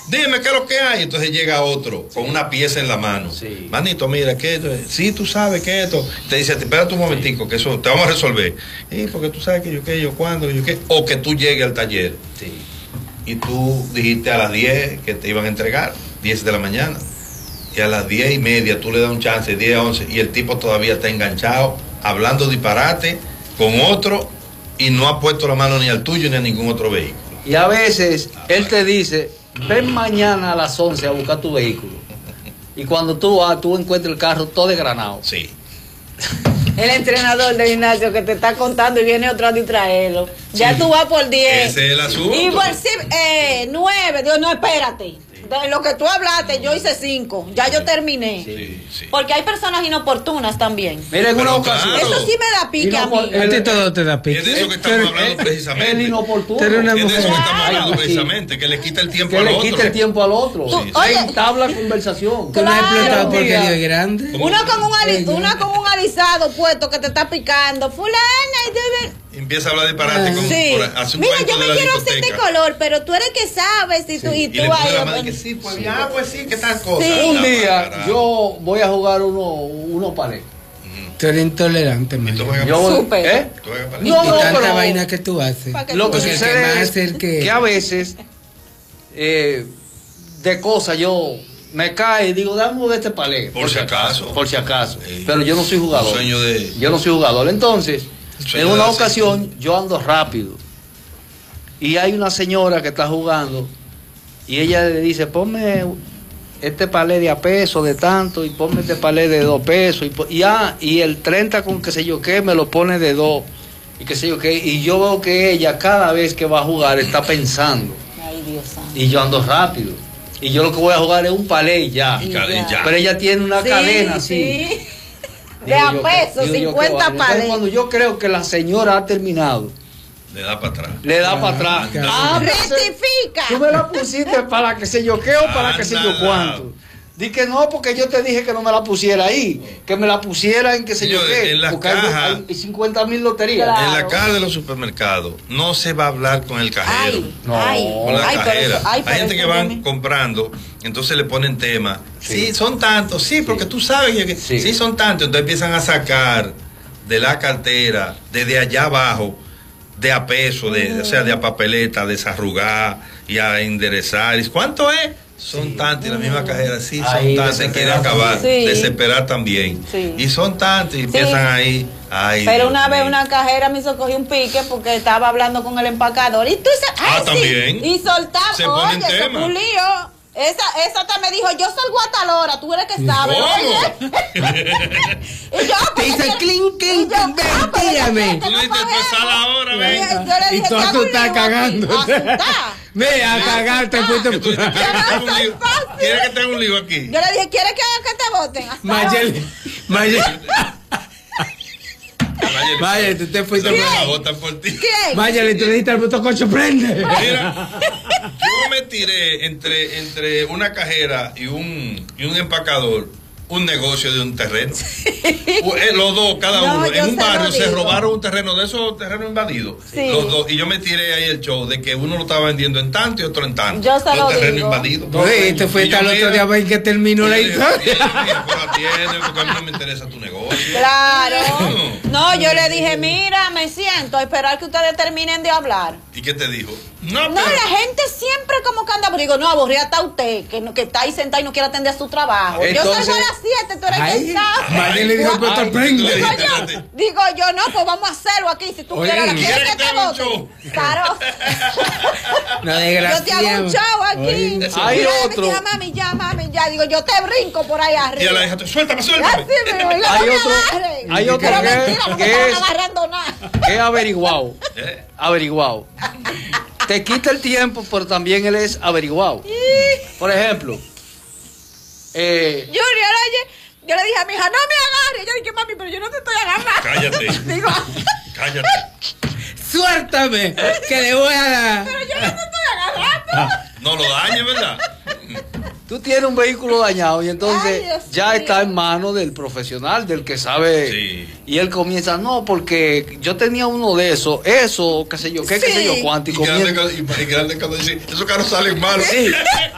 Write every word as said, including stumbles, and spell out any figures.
dime qué es lo que hay. Entonces llega otro con una pieza en la mano. Sí. Manito, mira, que esto es. Sí, tú sabes que esto. Te dice, espérate un momentico, que eso te vamos a resolver. Y porque tú sabes que yo qué, yo cuándo, yo qué. O que tú llegues al taller. Sí. Y tú dijiste a las diez que te iban a entregar, diez de la mañana. Y a las diez y media tú le das un chance, diez, once, y el tipo todavía está enganchado, hablando disparate con otro, y no ha puesto la mano ni al tuyo ni a ningún otro vehículo. Y a veces él te dice, ven mañana a las once a buscar tu vehículo. Y cuando tú vas, tú encuentras el carro todo desgranado. Sí. El entrenador de gimnasio que te está contando y viene otro a distraerlo. Ya Sí. tú vas por diez. Ese es el asunto. Y por si, eh, nueve. Digo, no, espérate. De lo que tú hablaste, yo hice cinco. Ya yo terminé. Sí, sí. Porque hay personas inoportunas también. Mira, en Pero una ocasión. claro. Eso sí me da pique a mí. Inopor- A ti todo te da pique. Es de eso que estamos Pero- hablando precisamente. El inoportuno. Tú eres una Es de eso que mujer. estamos hablando Ay, precisamente, que le quita el tiempo Que al le otro. quita el tiempo al otro. Sí, Sí, oye, entabla conversación. Tú no has Claro. explotado porque Mira. Dios es grande. ¿Cómo? Uno con un, ali- uno con un alisado puesto que te está picando. Fulana, y tú- Empieza a hablar disparate con Sí. por- hace un Mira, cuento yo de me la quiero hacer de discoteca. color, pero tú eres que sabes y tú, y Y tú le pone ahí. la mano y que sí, pues ya, pues sí, que tal cosa. Sí. Un Ah, día carajo. yo voy a jugar uno, uno palé. Tú eres intolerante, Y tú man. juegas Yo para- voy- Súper. ¿eh? tú juegas para- No, y no, tanta pero- vaina que tú haces. Pa' que Lo que Porque el que sucede más es hace el que- que a veces eh, de cosas yo me cae y digo, dame uno de este palé. Por si acaso. Por si acaso. Sí. Pero yo no soy jugador. Un sueño de- Yo no soy jugador. Entonces, Sueño en una de ocasión yo ando rápido. Y hay una señora que está jugando y ella le dice, ponme este palé de a peso, de tanto, y ponme este palé de dos pesos. Y, po- y, ah, y el treinta con qué sé yo qué me lo pone de dos. Y qué sé yo qué. Y yo veo que ella cada vez que va a jugar está pensando. Ay, Dios santo. Y yo ando rápido. Y yo lo que voy a jugar es un palé y ya. Y ca- y ya. Pero ella tiene una Sí, cadena así. sí. De Digo a yo, peso, digo yo, qué cincuenta vaina. Entonces, palés. cuando yo creo que la señora ha terminado, Le da para atrás. le da para atrás. claro. Ah, pero se- Rectifica. tú me la pusiste para que sé yo qué o para que sé yo Anda. cuánto. Di que no, porque yo te dije que no me la pusiera ahí, que me la pusiera en que sé yo Señores, qué. en las porque hay- cajas- hay cincuenta mil loterías. Claro. En la caja de los supermercados no se va a hablar con el cajero. Ay, No. ay, Con la ay, pero cajera. eso- ay, Hay pero gente que eso van tiene- comprando, entonces le ponen tema. Sí, Sí. son tantos, sí, porque tú sabes que Sí. sí. son tantos. Entonces empiezan a sacar de la cartera, desde allá abajo, de a peso, de, o sea, de a papeleta, desarrugar y a enderezar. ¿Y ¿Cuánto es? Son tantos, y la misma cajera, sí, son Ahí, tantos, y quiere desesperar acabar, también. Sí. desesperar también. Sí. Y son tantos, y empiezan ahí. Ay, Pero Dios una vez mío. una cajera me hizo coger un pique porque estaba hablando con el empacador. Y tú dices, Ah, ay, sí. también. Y soltaba, Se pone oye, en eso tema. fue un lío. Esa, esa hasta me dijo, yo soy Guatalora, tú eres que sabes. ¿Cómo? Y yo, Te hizo pero- clink, clink, y yo, ven, ah, pero tírame. yo sé que Tú no le dices, paguemos. "Empezá la hora, Y venga". yo le Y dije, tú "Te hago un asustada lío aquí". cagándote. Asustada. Ve a cagar, te Que tú fuiste. dices, ¿quieres que te haga un lío? fácil. ¿Quieres que te haga un lío aquí? Yo le dije, ¿quieres que haga que te voten? Hasta Mayel, Mayel, Mayeli, Mayel, tú te fuiste. esa por- me la botan por ti. ¿Quién? Mayel, tú le dijiste al motoconcho, prende. Mira, yo me tiré entre, entre una cajera y un, y un empacador un negocio de un terreno. U- eh, Los dos, cada No, uno. yo En un se lo barrio se digo. robaron un terreno de esos terrenos invadidos. Sí. Los dos. Y yo me tiré ahí el show de que uno lo estaba vendiendo en tanto y otro en tanto. Yo se Los lo terrenos digo. invadidos. Oye, te fuiste Y yo, al otro mira, día a ver que terminó la y yo dije, historia. mira, pues atiende, porque a mí no me interesa tu negocio. Claro. No, yo le dije, mira, me siento a esperar que ustedes terminen de hablar. ¿Y qué te dijo? No, No, pero... la gente siempre como que anda, pero digo, no, aburrida está usted, que, no- que está ahí sentado y no quiere atender su trabajo. yo Entonces- salgo a las siete, tú eres Ay, quien sabe. Mayel le dijo, pero Ay, te prende. tú le Digo dijiste, yo, espérate. digo yo, no, pues vamos a hacerlo aquí. Si tú Oye, quieres, ¿quieres ¿quieres que que te te haga un vote? show? Claro. No, Yo te desgraciado. hago un show aquí. Oye, Hay Mira, otro. Ya, mami, ya, mami, ya. Digo, yo te brinco por ahí Y arriba. a la hija, suéltame, suéltame. Así mismo, y no Hay me otro- agarren. hay otro Pero que- mentira, no me que estaban es- agarrando nada. He averiguado. ¿Eh? Averiguado. Te quita el tiempo, pero también él es averiguado. Por ejemplo, eh, Junior, oye, yo le dije a mi hija, no me agarre. Yo dije, mami, pero yo no te estoy agarrando. Cállate. Digo, Cállate. Suéltame, que le voy a dar. pero yo no te estoy agarrando. No lo dañes, ¿verdad? tú tienes un vehículo dañado y entonces Ay, Dios ya mío. está en manos del profesional, del que sabe. Sí. Y él comienza, no, porque yo tenía uno de esos, eso, qué sé yo, qué, qué sé yo, Sí. cuánto. Y Y grande, comienza- y grande cuando dice, esos carros salen malos. Sí.